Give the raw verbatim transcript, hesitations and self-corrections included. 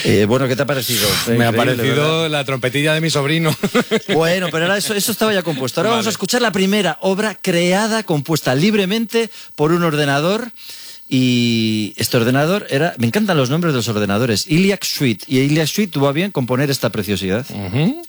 Eh, bueno, ¿qué te ha parecido? Me ha parecido ¿verdad? La trompetilla de mi sobrino. Bueno, pero ahora eso, eso estaba ya compuesto. Ahora vale. Vamos a escuchar la primera obra creada, compuesta libremente por un ordenador. Y este ordenador era... Me encantan los nombres de los ordenadores. Iliac Suite. Y Iliac Suite tuvo a bien componer esta preciosidad. Uh-huh.